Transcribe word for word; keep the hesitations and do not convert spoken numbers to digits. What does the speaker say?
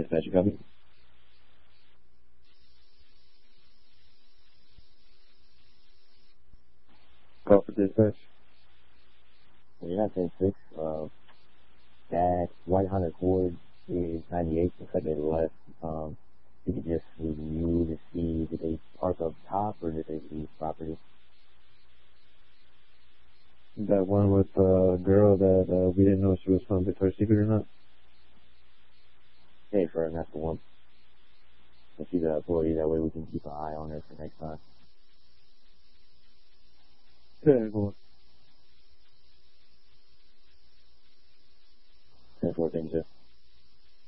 Dispatch, copy. Call for dispatch. You're not ten six. Uh, that white Honda Accord is ninety-eight. Looks like they left. Um, you could just review to see did they park up top or did they leave property. That one with the girl that uh, we didn't know if she was from Victoria's Secret or not. Hey, for that's the one. If she's an employee, that way we can keep an eye on her for next time. Yeah, go on. ten four, thank you, sir.